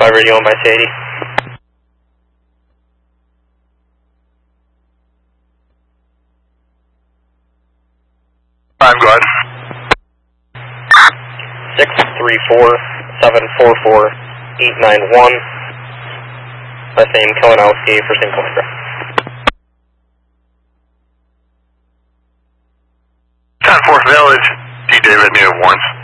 5 radio on by C80. Go ahead. 634-744-891. Last name Kalinowski for St. Calandra. 10-4 Village, D. David, New once.